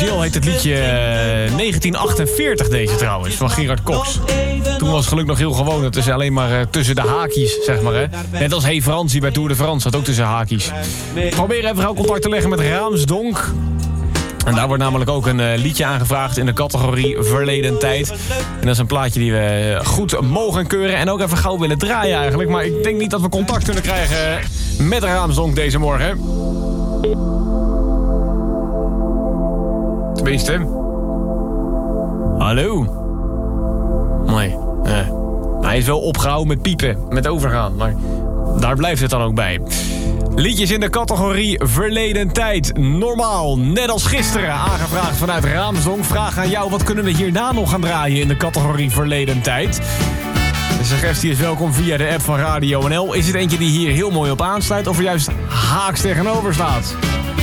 Origineel heet het liedje 1948 deze trouwens, van Gerard Cox. Toen was het geluk nog heel gewoon, het is alleen maar tussen de haakjes, zeg maar. Hè? Net als Hey Fransie bij Tour de France, zat ook tussen haakjes. Probeer even gauw contact te leggen met Raamsdonk. En daar wordt namelijk ook een liedje aangevraagd in de categorie Verleden Tijd. En dat is een plaatje die we goed mogen keuren en ook even gauw willen draaien eigenlijk. Maar ik denk niet dat we contact kunnen krijgen met Raamsdonk deze morgen. Tenminste. Hallo? Nee. Hij is wel opgehouden met piepen, met overgaan, maar daar blijft het dan ook bij. Liedjes in de categorie Verleden Tijd. Normaal, net als gisteren, aangevraagd vanuit Raamsdonk. Vraag aan jou, wat kunnen we hierna nog gaan draaien in de categorie Verleden Tijd? De suggestie is welkom via de app van Radio NL. Is het eentje die hier heel mooi op aansluit of er juist haaks tegenover staat?